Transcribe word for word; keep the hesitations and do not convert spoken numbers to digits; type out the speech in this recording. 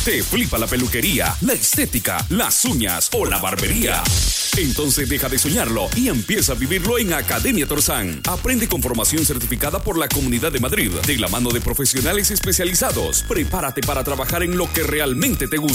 ¿Te flipa la peluquería, la estética, las uñas o la barbería? Entonces deja de soñarlo y empieza a vivirlo en Academia Torzán. Aprende con formación certificada por la Comunidad de Madrid, de la mano de profesionales especializados. Prepárate para trabajar en lo que realmente te gusta.